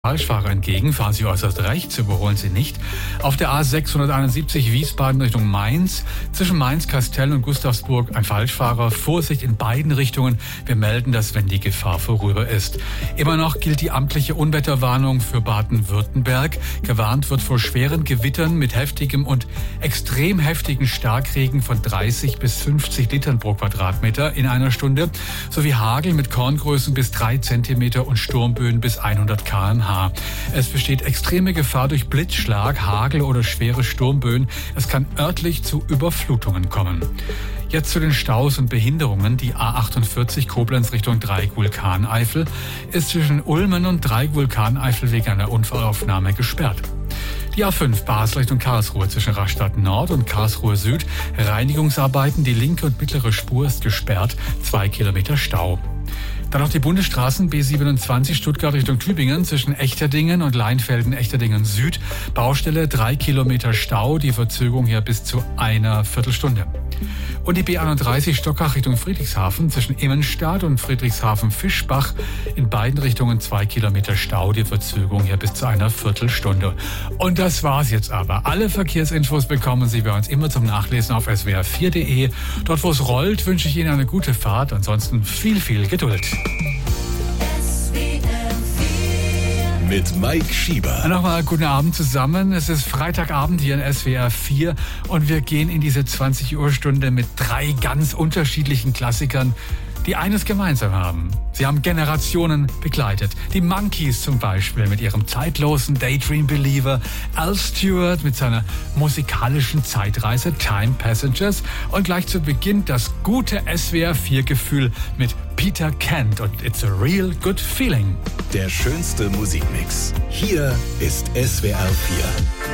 Falschfahrer entgegen, fahren Sie äußerst rechts, überholen Sie nicht. Auf der A671 Wiesbaden Richtung Mainz, zwischen Mainz, Kastell und Gustavsburg ein Falschfahrer. Vorsicht in beiden Richtungen. Wir melden das, wenn die Gefahr vorüber ist. Immer noch gilt die amtliche Unwetterwarnung für Baden-Württemberg. Gewarnt wird vor schweren Gewittern mit heftigem und extrem heftigen Starkregen von 30 bis 50 Litern pro Quadratmeter in einer Stunde, sowie Hagel mit Korngrößen bis 3 Zentimeter und Sturmböen bis 100 km/h. Es besteht extreme Gefahr durch Blitzschlag, Hagel oder schwere Sturmböen. Es kann örtlich zu Überflutungen kommen. Jetzt zu den Staus und Behinderungen. Die A48 Koblenz Richtung Dreieck-Vulkaneifel ist zwischen Ulmen und Dreieck-Vulkaneifel wegen einer Unfallaufnahme gesperrt. Die A5 Basel Richtung Karlsruhe zwischen Rastatt Nord und Karlsruhe Süd. Reinigungsarbeiten, die linke und mittlere Spur ist gesperrt, 2 Kilometer Stau. Dann noch die Bundesstraßen B27 Stuttgart Richtung Tübingen zwischen Echterdingen und Leinfelden-Echterdingen Süd. Baustelle, 3 Kilometer Stau, die Verzögerung hier bis zu einer Viertelstunde. Und die B31 Stockach Richtung Friedrichshafen zwischen Immenstadt und Friedrichshafen-Fischbach. In beiden Richtungen 2 Kilometer Stau, die Verzögerung hier bis zu einer Viertelstunde. Und das war's jetzt aber. Alle Verkehrsinfos bekommen Sie bei uns immer zum Nachlesen auf swr4.de. Dort, wo es rollt, wünsche ich Ihnen eine gute Fahrt. Ansonsten viel Geduld. Mit Mike Schieber. Nochmal guten Abend zusammen. Es ist Freitagabend hier in SWR 4 und wir gehen in diese 20-Uhr-Stunde mit 3 ganz unterschiedlichen Klassikern, die eines gemeinsam haben. Sie haben Generationen begleitet. Die Monkees zum Beispiel mit ihrem zeitlosen Daydream Believer, Al Stewart mit seiner musikalischen Zeitreise Time Passengers und gleich zu Beginn das gute SWR 4-Gefühl mit Peter Kent und It's a Real Good Feeling. Der schönste Musikmix. Hier ist SWR 4.